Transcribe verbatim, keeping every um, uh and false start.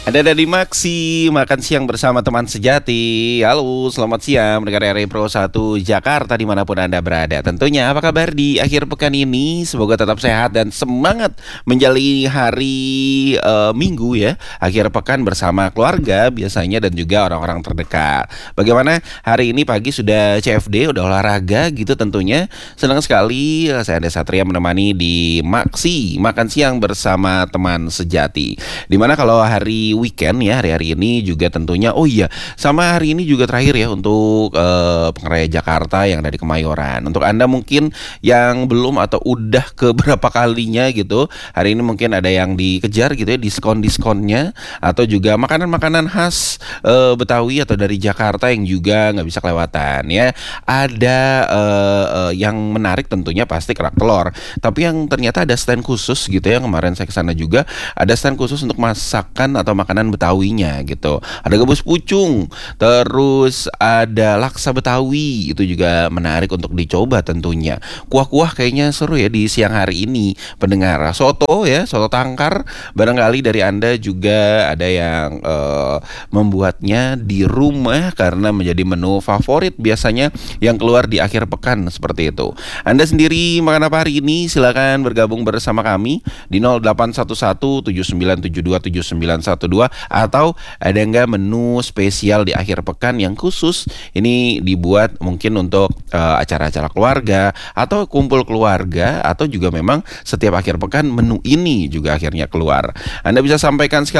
Ada Dadi Maksi, makan siang bersama teman sejati. Halo, selamat siang mendengar R I Pro satu Jakarta dimanapun Anda berada. Tentunya apa kabar di akhir pekan ini? Semoga tetap sehat dan semangat menjalani hari eh, Minggu ya. Akhir pekan bersama keluarga biasanya dan juga orang-orang terdekat. Bagaimana hari ini pagi sudah C F D, udah olahraga gitu tentunya. Senang sekali eh, saya Anda Satria menemani di Maksi, makan siang bersama teman sejati. Dimana kalau hari weekend ya, hari-hari ini juga tentunya, oh iya, sama hari ini juga terakhir ya untuk eh, Pengeraya Jakarta yang dari Kemayoran. Untuk Anda mungkin yang belum atau udah ke berapa kalinya gitu, hari ini mungkin ada yang dikejar gitu ya, diskon-diskonnya, atau juga makanan-makanan khas eh, Betawi atau dari Jakarta yang juga nggak bisa kelewatan ya. Ada eh, eh, yang menarik tentunya pasti kerak telur, tapi yang ternyata ada stand khusus gitu ya, kemarin saya kesana juga, ada stand khusus untuk masakan atau makanan Betawinya gitu. Ada gabus pucung, terus ada laksa Betawi, itu juga menarik untuk dicoba tentunya. Kuah-kuah kayaknya seru ya di siang hari ini pendengar. Soto ya, soto tangkar, barangkali dari Anda juga ada yang eh, membuatnya di rumah karena menjadi menu favorit biasanya yang keluar di akhir pekan seperti itu. Anda sendiri makan apa hari ini? Silakan bergabung bersama kami di nol delapan satu satu tujuh sembilan tujuh dua tujuh sembilan satu dua, atau ada nggak menu spesial di akhir pekan yang khusus ini dibuat mungkin untuk eh, acara-acara keluarga atau kumpul keluarga, atau juga memang setiap akhir pekan menu ini juga akhirnya keluar. Anda bisa sampaikan sekali